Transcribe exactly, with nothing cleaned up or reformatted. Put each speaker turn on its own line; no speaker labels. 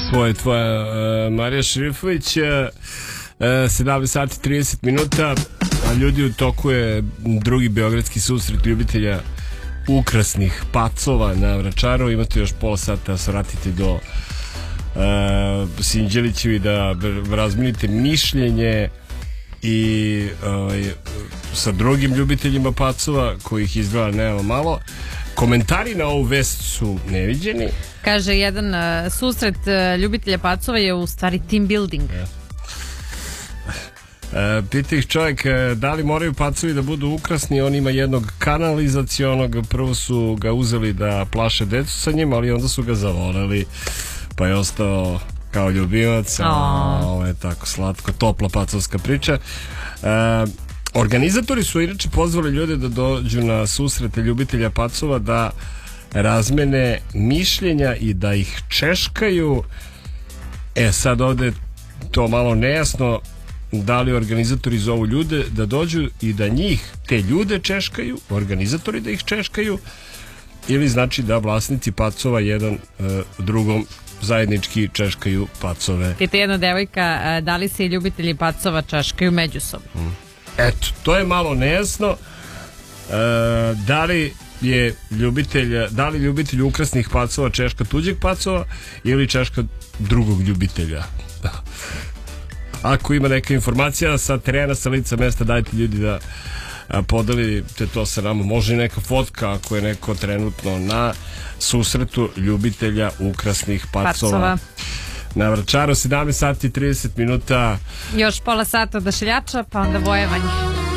Ovo je tvoja uh, Marija Šerifović. uh, sedamnaest sati trideset minuta, a ljudi, u toku je drugi beogradski susret ljubitelja ukrasnih pacova na Vračaru. Imate još pola sata da se vratite do uh, Sinđelićevi da razminite mišljenje i uh, sa drugim ljubiteljima pacova, kojih izgleda nema malo. Komentari na ovu vest su neviđeni.
Kaže, jedan uh, susret uh, ljubitelja pacova je u stvari team building.
Ja. E, pita ih čovjek, da li moraju pacovi da budu ukrasni. On ima jednog kanalizacionog. Prvo su ga uzeli da plaše decu sa njim, ali onda su ga zavoleli, pa je ostao kao ljubimac. A, ovo je tako slatko, topla pacovska priča. e, Organizatori su inače pozvali ljude da dođu na susrete ljubitelja pacova, da razmene mišljenja i da ih češkaju. E sad ovde je to malo nejasno, da li organizatori zovu ljude da dođu i da njih, te ljude češkaju, organizatori da ih češkaju, ili znači da vlasnici pacova jedan uh, drugom zajednički češkaju pacove.
Pita jedna devojka, da li se i ljubitelji pacova češkaju međusobno?
Mm. Eto, to je malo nejasno. uh, da li je ljubitelj, da li ljubitelj ukrasnih pacova češka tuđeg pacova ili češka drugog ljubitelja? Ako ima neka informacija sa terena, sa lica mesta, dajte ljudi da podelite to sa nama. Može i neka fotka ako je neko trenutno na susretu ljubitelja ukrasnih pacova, pacova. Na Vračaru. Sedamnaest sati trideset minuta.
Još pola sata odašiljača, pa onda vojevanje.